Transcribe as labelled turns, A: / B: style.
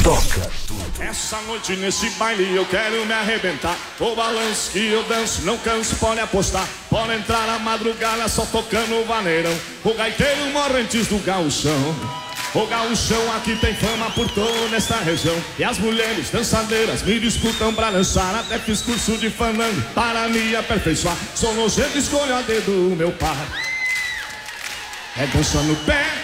A: Toca tudo.
B: Essa noite nesse baile eu quero me arrebentar. O balanço que eu danço, não canso, pode apostar. Pode entrar na madrugada só tocando o vaneirão. O gaiteiro morrentes do gauchão. O gauchão aqui tem fama por toda esta região. E as mulheres dançadeiras me disputam pra dançar. Até fiz curso de fandango para me aperfeiçoar. Sou nojento, escolho a dedo o meu par. É dança no pé,